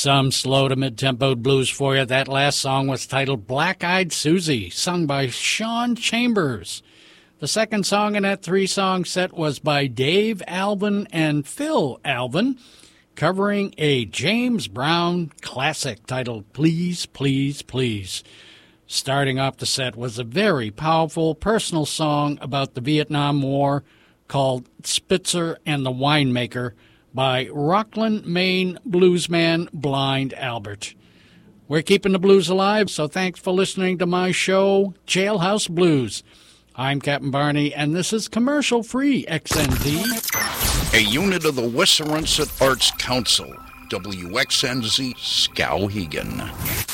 Some slow to mid-tempoed blues for you. That last song was titled Black-Eyed Susie, sung by Sean Chambers. The second song in that three-song set was by Dave Alvin and Phil Alvin, covering a James Brown classic titled Please, Please, Please. Starting off the set was a very powerful personal song about the Vietnam War called Spitzer and the Winemaker by Rockland, Maine bluesman Blind Albert. We're keeping the blues alive, so thanks for listening to my show, Jailhouse Blues. I'm Captain Barney, and this is commercial-free XNZ. A unit of the Western Arts Council, WXNZ Skowhegan.